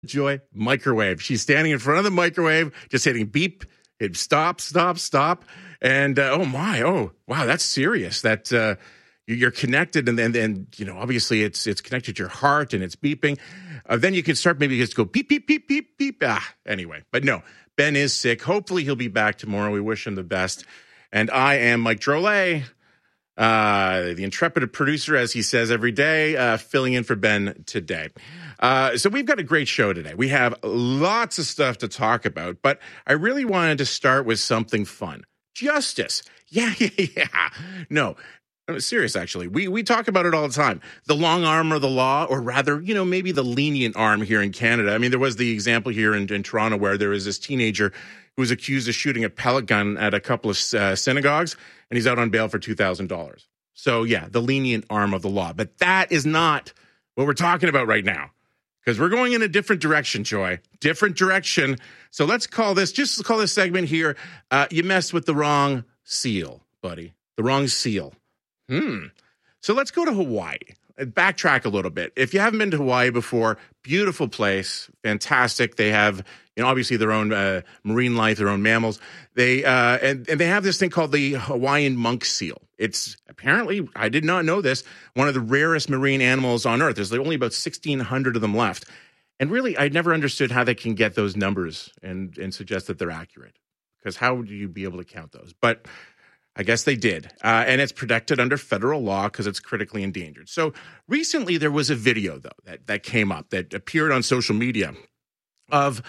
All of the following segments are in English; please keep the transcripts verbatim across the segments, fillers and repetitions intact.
Joy, microwave. She's standing in front of the microwave, just hitting beep, it stop, stop, stop. And uh, oh my, oh, wow, that's serious. That uh, you're connected, and then, then you know, obviously it's it's connected to your heart and it's beeping. Uh, then you can start maybe just go beep, beep, beep, beep, beep. Ah, anyway, but no, Ben is sick. Hopefully he'll be back tomorrow. We wish him the best. And I am Mike Drolet, uh, the intrepid producer, as he says every day, uh, filling in for Ben today. Uh, so we've got a great show today. We have lots of stuff to talk about, but I really wanted to start with something fun. Justice. Yeah, yeah, yeah. No, I'm serious, actually. We we talk about it all the time. The long arm of the law, or rather, you know, maybe the lenient arm here in Canada. I mean, there was the example here in, in Toronto where there was this teenager who was accused of shooting a pellet gun at a couple of uh, synagogues, and he's out on bail for two thousand dollars. So, yeah, the lenient arm of the law. But that is not what we're talking about right now. Because we're going in a different direction, Joy. Different direction. So let's call this, just call this segment here, uh, you messed with the wrong seal, buddy. The wrong seal. Hmm. So let's go to Hawaii. Backtrack a little bit. If you haven't been to Hawaii before, beautiful place, fantastic. They have, you know, obviously their own uh, marine life, their own mammals. They uh, and, and they have this thing called the Hawaiian monk seal. It's apparently, I did not know this, one of the rarest marine animals on Earth. There's only about sixteen hundred of them left. And really, I never understood how they can get those numbers and, and suggest that they're accurate. Because how would you be able to count those? But I guess they did. Uh, and it's protected under federal law because it's critically endangered. So recently there was a video, though, that, that came up, that appeared on social media of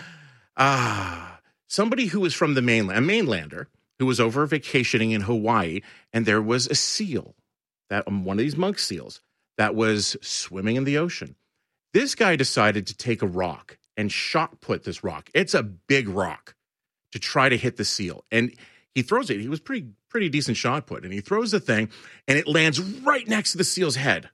uh, somebody who was from the mainland, a mainlander, who was over vacationing in Hawaii, and there was a seal, that um, one of these monk seals, that was swimming in the ocean. This guy decided to take a rock and shot put this rock. It's a big rock to try to hit the seal. And he throws it. He was pretty pretty decent shot put. And he throws the thing, and it lands right next to the seal's head.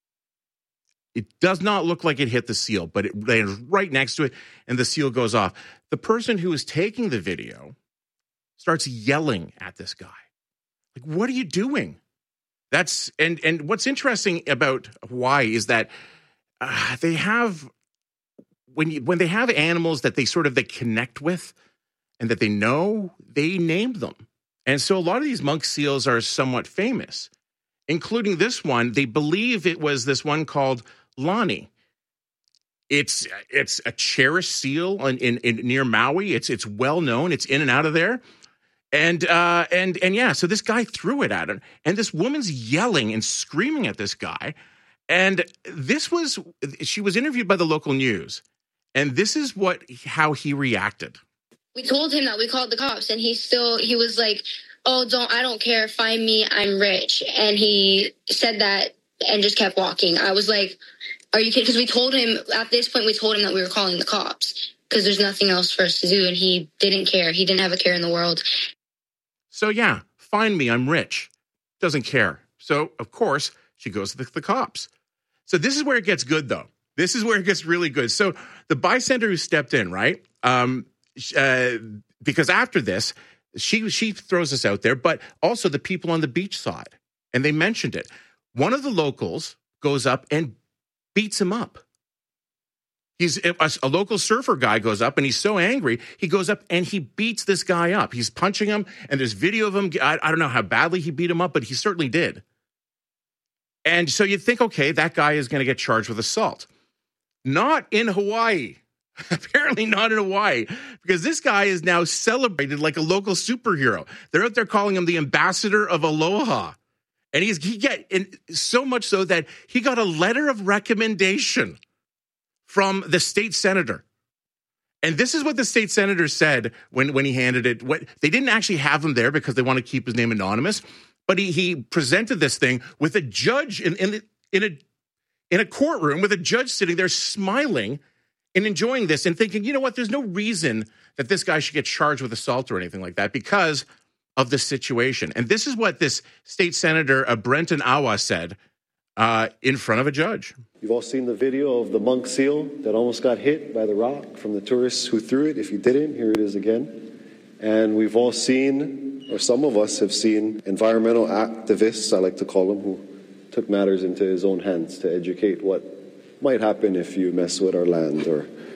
It does not look like it hit the seal, but it lands right next to it, and the seal goes off. The person who is taking the video starts yelling at this guy. Like, what are you doing? That's and and what's interesting about Hawaii is that uh, they have when you, when they have animals that they sort of they connect with and that they know, they named them. And so a lot of these monk seals are somewhat famous, including this one. They believe it was this one called Lani. It's it's a cherished seal in, in, in near Maui. It's it's well known. It's in and out of there. And uh, and and yeah, so this guy threw it at him, and this woman's yelling and screaming at this guy. And this was she was interviewed by the local news, and this is what how he reacted. We told him that we called the cops, and he still he was like, "Oh, don't I don't care. Find me. I'm rich." And he said that and just kept walking. I was like, "Are you kidding?" Because we told him at this point we told him that we were calling the cops because there's nothing else for us to do, and he didn't care. He didn't have a care in the world. So yeah, find me. I'm rich. Doesn't care. So of course she goes to the, the cops. So this is where it gets good, though. This is where it gets really good. So the bystander who stepped in, right? Um, uh, because after this, she she throws this out there, but also the people on the beach saw it, and they mentioned it. One of the locals goes up and beats him up. He's a, a local surfer guy goes up, and he's so angry, he goes up and he beats this guy up. He's punching him, and there's video of him. I, I don't know how badly he beat him up, but he certainly did. And so you'd think, okay, that guy is going to get charged with assault. Not in Hawaii. Apparently not in Hawaii, because this guy is now celebrated like a local superhero. They're out there calling him the ambassador of Aloha. And he's he get and so much so that he got a letter of recommendation from the state senator. And this is what the state senator said when, when he handed it. What, they didn't actually have him there because they want to keep his name anonymous. But he he presented this thing with a judge in in, in a in a courtroom with a judge sitting there smiling and enjoying this and thinking, you know what, there's no reason that this guy should get charged with assault or anything like that because of the situation. And this is what this state senator, uh, Brenton Awa, said uh, in front of a judge. You've all seen the video of the monk seal that almost got hit by the rock from the tourists who threw it. If you didn't, here it is again. And we've all seen, or some of us have seen, environmental activists, I like to call them, who took matters into his own hands to educate what might happen if you mess with our land or